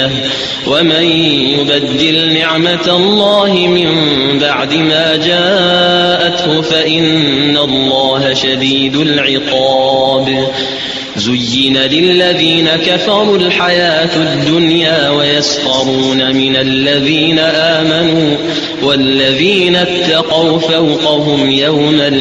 بينه ومن يبدل نعمة الله من بعد ما جاءته فإن الله شديد العقاب زين للذين كفروا الحياة الدنيا ويسخرون من الذين آمنوا والذين اتقوا فوقهم يوم